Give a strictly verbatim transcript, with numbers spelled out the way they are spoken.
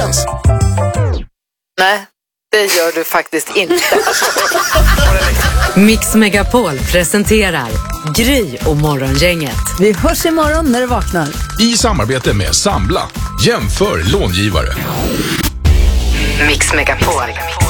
kompetens. Nej, det gör du faktiskt inte. Mix Megapol presenterar Gry och Morgongänget. Vi hörs imorgon när du vaknar. I samarbete med Sambla. Jämför långivare. Mix Megapol.